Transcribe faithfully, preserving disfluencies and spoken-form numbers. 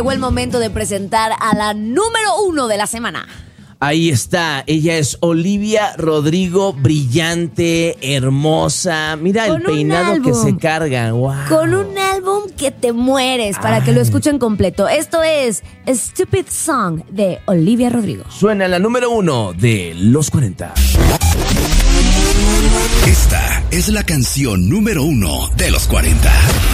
Llegó el momento de presentar a la número uno de la semana. Ahí está, ella es Olivia Rodrigo, brillante, hermosa. Mira Con el peinado álbum, que se carga. Wow. Con un álbum que te mueres para Ay. que lo escuchen completo. Esto es Stupid Song de Olivia Rodrigo. Suena la número uno de los cuarenta. Esta es la canción número uno de los cuarenta.